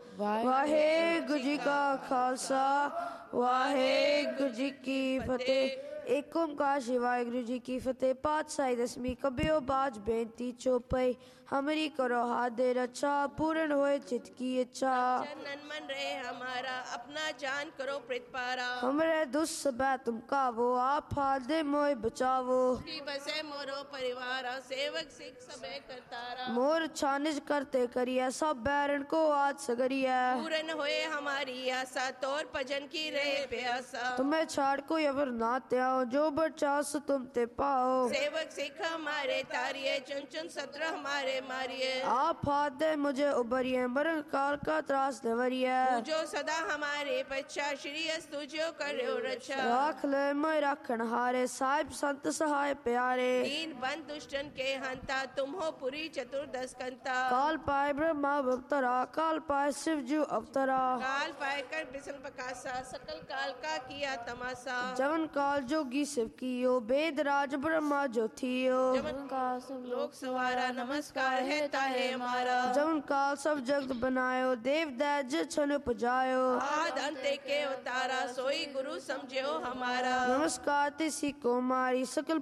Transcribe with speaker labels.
Speaker 1: वाहेगुरु जी का खालसा वाहेगुरु जी की फतेह। एक ओंकार श्री वाहेगुरु जी की फतेह। पातशाही दसवीं कबियो बाज बेनती चौपाई। हमारी करो हाथ दे रक्षा पूर्ण होए चित की इच्छा।
Speaker 2: चरणन मन रहे हमारा अपना जान करो प्रतिपारा।
Speaker 1: हमरे दुस्सबा तुम कावो आप हाथ दे मोय बचावो।
Speaker 2: की बसे मोरो परिवार सेवक सिख सबे करतारा।
Speaker 1: मोर छानिज करते करिया सब बैरन को आज सगरिया।
Speaker 2: पूर्ण होए हमारी आशा तोर भजन की रहे प्यासा।
Speaker 1: तुम्हें छाड़ कोई अवर ना त्याओ जो बचास तुम ते पाओ।
Speaker 2: सेवक सिख हमारे तारिये चुन चुन सत्र हमारे मारिये।
Speaker 1: आप हाथ दे मुझे उबरिए मरण काल का त्रास देवरिया।
Speaker 2: जो सदा हमारे पच्छा श्री तुझो करो रक्षा।
Speaker 1: राख ले मैं राखन हारे साहिब संत सहाय प्यारे।
Speaker 2: दीन बंद दुष्टन के हंता तुम हो पुरी चतुर्दश कंता।
Speaker 1: काल पाए ब्रह्मा अवतरा काल पाए शिव जू अवतरा।
Speaker 2: काल पाए कर बिसल प्रकाशा सकल काल का किया तमाशा।
Speaker 1: जवन काल जोगी शिव कियो वेद राज ब्रह्मा जो थियो।
Speaker 2: जवन काल सब लोक सवारा नमस्कार है ताहे हमारा।
Speaker 1: जवन काल सब जगत बनायो देव दैज छन उपजायो।
Speaker 2: आद अंते के उतारा सोई गुरु समझो हमारा।
Speaker 1: नमस्कार तिसी को मारी सकल